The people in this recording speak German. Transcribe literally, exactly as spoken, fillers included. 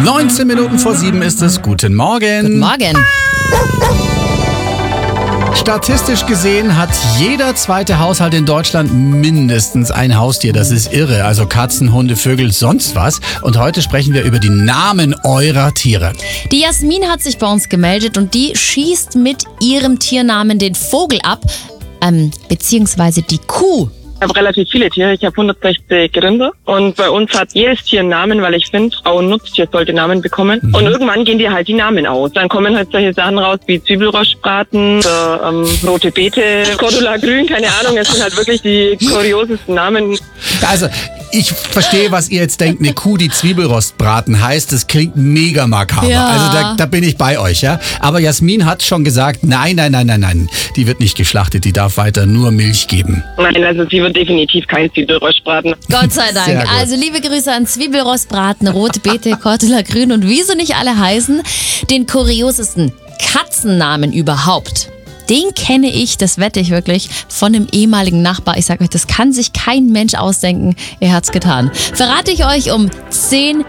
neunzehn Minuten vor sieben ist es. Guten Morgen. Guten Morgen. Statistisch gesehen hat jeder zweite Haushalt in Deutschland mindestens ein Haustier. Das ist irre. Also Katzen, Hunde, Vögel, sonst was. Und heute sprechen wir über die Namen eurer Tiere. Die Jasmin hat sich bei uns gemeldet und die schießt mit ihrem Tiernamen den Vogel ab, ähm, beziehungsweise die Kuh. Ich habe relativ viele Tiere. Ich habe hundertsechzig Rinder. Und bei uns hat jedes Tier einen Namen, weil ich finde, auch ein Nutztier sollte Namen bekommen. Mhm. Und irgendwann gehen dir halt die Namen aus. Dann kommen halt solche Sachen raus wie Zwiebelrostbraten, oder, ähm, rote Beete, Cordula Grün, keine Ahnung. Es sind halt wirklich die kuriosesten Namen. Also, ich verstehe, was ihr jetzt denkt. Eine Kuh, die Zwiebelrostbraten heißt, das klingt mega makaber. Ja. Also da, da bin ich bei euch, ja. Aber Jasmin hat schon gesagt, nein, nein, nein, nein, nein. Die wird nicht geschlachtet, die darf weiter nur Milch geben. Nein, also sie wird definitiv kein Zwiebelrostbraten. Gott sei Sehr Dank. gut. Also liebe Grüße an Zwiebelrostbraten, rote Beete, Cordula Grün und wie sie nicht alle heißen. Den kuriosesten Katzennamen überhaupt. Den kenne ich, das wette ich wirklich, von einem ehemaligen Nachbar. Ich sage euch, das kann sich kein Mensch ausdenken. Er hat's getan. Verrate ich euch um zehn